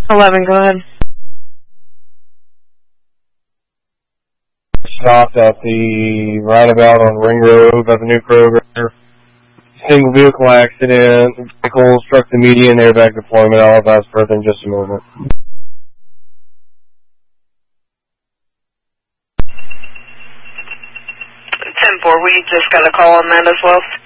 11, go ahead. Stopped at the roundabout on Ring Road by the new Kroger. Single vehicle accident. Vehicle struck the median, airbag deployment. I'll advise further in just a moment. 10-4, we just got a call on that as well.